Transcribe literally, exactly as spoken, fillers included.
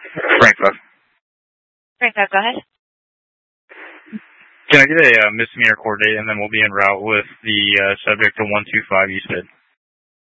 Frank five. Frank five, go ahead. Can I get a uh, misdemeanor court date, and then we'll be en route with the uh, subject to one two five East Mid.